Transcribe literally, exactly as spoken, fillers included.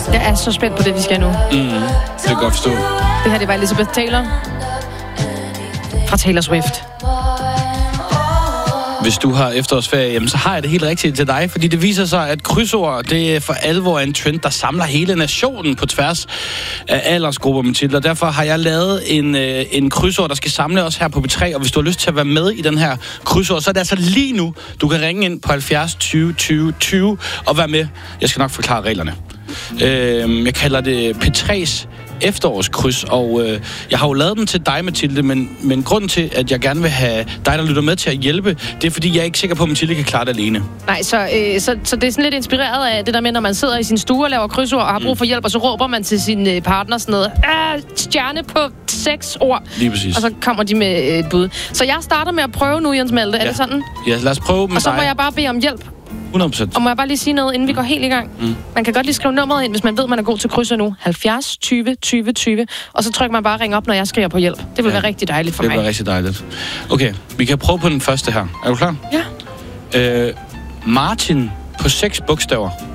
Jeg er så spændt på det, vi skal nu. Mm, det kan jeg godt forstå. Det her, det var Elizabeth Taylor fra Taylor Swift. Hvis du har efterårsferie, jamen, så har jeg det helt rigtigt til dig, fordi det viser sig, at krydsord, det er for alvor en trend, der samler hele nationen på tværs af aldersgrupper, Mathilde. Og derfor har jeg lavet en, øh, en krydsord, der skal samle os her på B tre, og hvis du har lyst til at være med i den her krydsord, så er det altså lige nu, du kan ringe ind på halvfjerds tyve tyve tyve og være med. Jeg skal nok forklare reglerne. Øh, jeg kalder det P tre's efterårskryds, og øh, jeg har jo lavet den til dig, Mathilde, men, men grunden til, at jeg gerne vil have dig, der lytter med til at hjælpe, det er, fordi jeg er ikke sikker på, at Mathilde kan klare det alene. Nej, så, øh, så, så det er sådan lidt inspireret af det der med, når man sidder i sin stue og laver krydsord og har brug for hjælp, og så råber man til sin øh, partner sådan noget, ah, stjerne på seks ord. Lige præcis. Og så kommer de med et bud. Så jeg starter med at prøve nu, Jens Malte. Er ja. det sådan? Ja, lad os prøve med Og så må dig. jeg bare bede om hjælp. hundrede procent. Og må jeg bare lige sige noget, inden vi går helt i gang? Mm. Man kan godt lige skrive nummeret ind, hvis man ved, man er god til krydser nu. halvfjerds tyve tyve tyve. Og så trykker man bare ring op, når jeg skriver på hjælp. Det vil ja. være rigtig dejligt for det mig. Det vil være rigtig dejligt. Okay, vi kan prøve på den første her. Er du klar? Ja. Øh, Martin på seks bogstaver.